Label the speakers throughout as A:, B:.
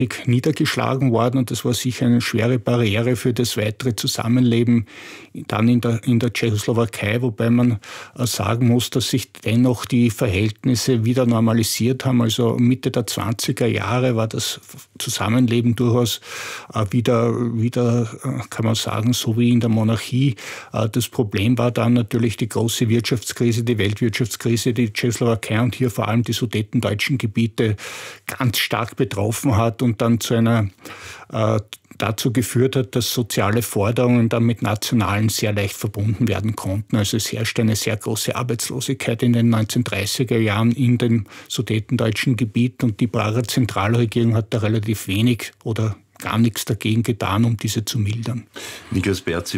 A: niedergeschlagen worden und das war sicher eine schwere Barriere für das weitere Zusammenleben dann in der Tschechoslowakei, wobei man sagen muss, dass sich dennoch die Verhältnisse wieder normalisiert haben. Also Mitte der 20er Jahre war das Zusammenleben durchaus wieder, kann man sagen, so wie in der Monarchie. Das Problem war dann natürlich die große Wirtschaftskrise, die Weltwirtschaftskrise, die Tschechoslowakei und hier vor allem die sudetendeutschen Gebiete ganz stark betroffen hat und dann dazu geführt hat, dass soziale Forderungen dann mit nationalen sehr leicht verbunden werden konnten. Also es herrscht eine sehr große Arbeitslosigkeit in den 1930er Jahren in dem sudetendeutschen Gebiet und die Prager Zentralregierung hat da relativ wenig oder gar nichts dagegen getan, um diese zu mildern.
B: Niklas Berzi,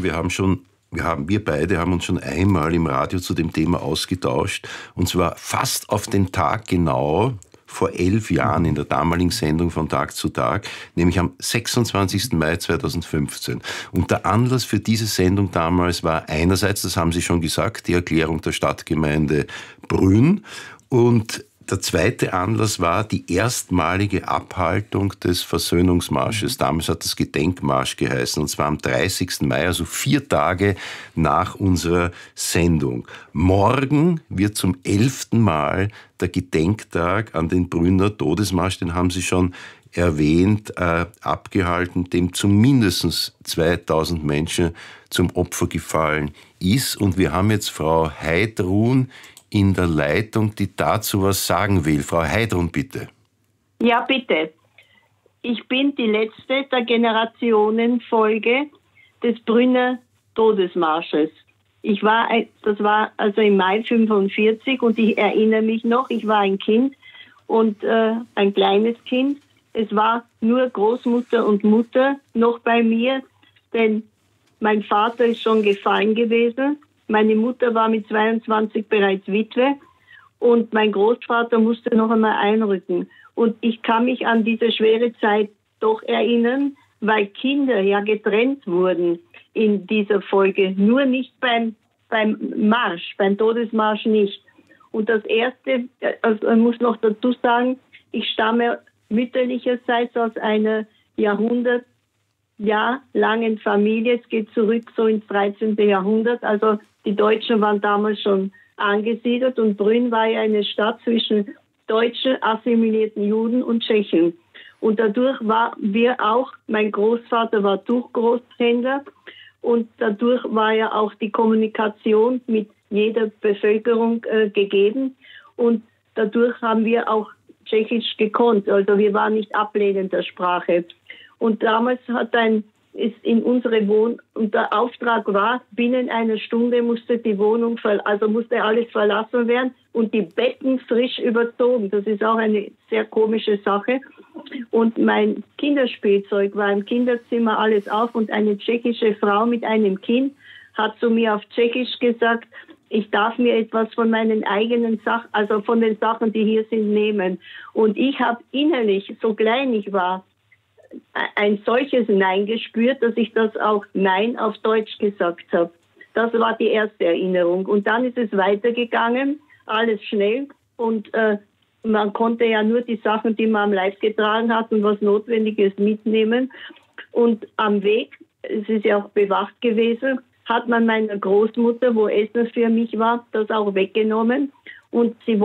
B: wir beide haben uns schon einmal im Radio zu dem Thema ausgetauscht und zwar fast auf den Tag genau vor 11 Jahren in der damaligen Sendung von Tag zu Tag, nämlich am 26. Mai 2015. Und der Anlass für diese Sendung damals war einerseits, das haben Sie schon gesagt, die Erklärung der Stadtgemeinde Brünn und der zweite Anlass war die erstmalige Abhaltung des Versöhnungsmarsches. Damals hat das Gedenkmarsch geheißen, und zwar am 30. Mai, also 4 Tage nach unserer Sendung. Morgen wird zum 11. Mal der Gedenktag an den Brünner Todesmarsch, den haben Sie schon erwähnt, abgehalten, dem zumindest 2000 Menschen zum Opfer gefallen ist. Und wir haben jetzt Frau Heidrun in der Leitung, die dazu was sagen will. Frau Heidrun, bitte.
C: Ja, bitte. Ich bin die letzte der Generationenfolge des Brünner Todesmarsches. Das war also im Mai 1945 und ich erinnere mich noch, ich war ein Kind und ein kleines Kind. Es war nur Großmutter und Mutter noch bei mir, denn mein Vater ist schon gefallen gewesen. Meine Mutter war mit 22 bereits Witwe und mein Großvater musste noch einmal einrücken. Und ich kann mich an diese schwere Zeit doch erinnern, weil Kinder ja getrennt wurden in dieser Folge. Nur nicht beim Marsch, beim Todesmarsch nicht. Und das Erste, also ich muss noch dazu sagen, ich stamme mütterlicherseits aus einer jahrhundertlangen Familie. Es geht zurück so ins 13. Jahrhundert. Also die Deutschen waren damals schon angesiedelt und Brünn war ja eine Stadt zwischen deutschen assimilierten Juden und Tschechen. Und dadurch mein Großvater war Tuchgroßhändler und dadurch war ja auch die Kommunikation mit jeder Bevölkerung gegeben und dadurch haben wir auch Tschechisch gekonnt. Also wir waren nicht ablehnend der Sprache. Und damals ist in unsere Wohnung, und der Auftrag war, binnen einer Stunde musste musste alles verlassen werden und die Betten frisch überzogen. Das ist auch eine sehr komische Sache. Und mein Kinderspielzeug war im Kinderzimmer alles auf und eine tschechische Frau mit einem Kind hat zu mir auf Tschechisch gesagt, ich darf mir etwas von meinen eigenen Sachen, also von den Sachen, die hier sind, nehmen. Und ich habe innerlich, so klein ich war, ein solches Nein gespürt, dass ich das auch Nein auf Deutsch gesagt habe. Das war die erste Erinnerung. Und dann ist es weitergegangen, alles schnell. Und man konnte ja nur die Sachen, die man am Leib getragen hat und was Notwendiges mitnehmen. Und am Weg, es ist ja auch bewacht gewesen, hat man meiner Großmutter, wo Essen für mich war, das auch weggenommen. Und sie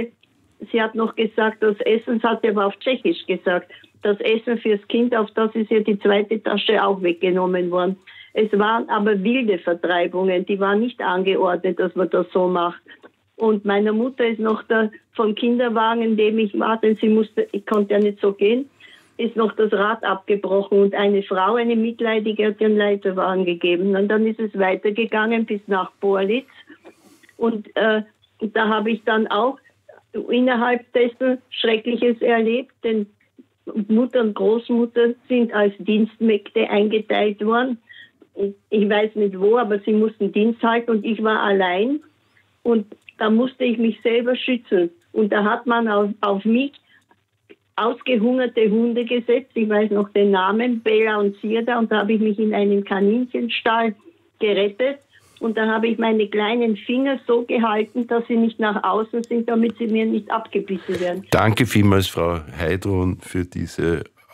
C: hat noch gesagt, das Essen, das hat sie aber auf Tschechisch gesagt, das Essen fürs Kind, auf das ist ihr die zweite Tasche auch weggenommen worden. Es waren aber wilde Vertreibungen, die waren nicht angeordnet, dass man das so macht. Und meiner Mutter ist noch vom Kinderwagen, in dem ich war, denn ich konnte ja nicht so gehen, ist noch das Rad abgebrochen und eine Frau, eine Mitleidige, hat ihren Leiterwagen gegeben. Und dann ist es weitergegangen bis nach Borlitz. Und da habe ich dann auch innerhalb dessen Schreckliches erlebt, denn Mutter und Großmutter sind als Dienstmägde eingeteilt worden. Ich weiß nicht wo, aber sie mussten Dienst halten und ich war allein. Und da musste ich mich selber schützen. Und da hat man auf mich ausgehungerte Hunde gesetzt. Ich weiß noch den Namen, Bella und Sirda. Und da habe ich mich in einen Kaninchenstall gerettet. Und da habe ich meine kleinen Finger so gehalten, dass sie nicht nach außen sind, damit sie mir nicht abgebissen werden.
B: Danke vielmals, Frau Heidrun, für diese